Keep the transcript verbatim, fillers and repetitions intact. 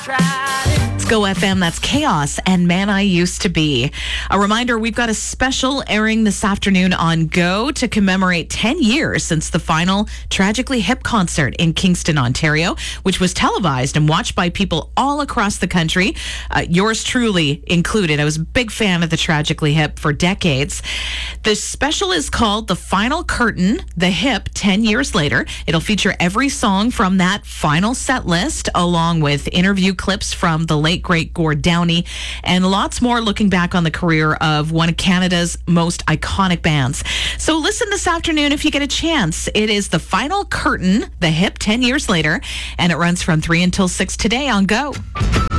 It's Go F M, that's Chaos and Man I Used to Be. A reminder, we've got a special airing this afternoon on Go to commemorate ten years since the final Tragically Hip concert in Kingston, Ontario, which was televised and watched by people all across the country, uh, yours truly included. I was a big fan of the Tragically Hip for decades. The special is called The Final Curtain, The Hip, ten years later. It'll feature every song from that final set list, along with interview clips from the late, great Gord Downie, and lots more looking back on the career of one of Canada's most iconic bands. So listen this afternoon if you get a chance. It is The Final Curtain, The Hip, ten years later, and it runs from three until six today on Go.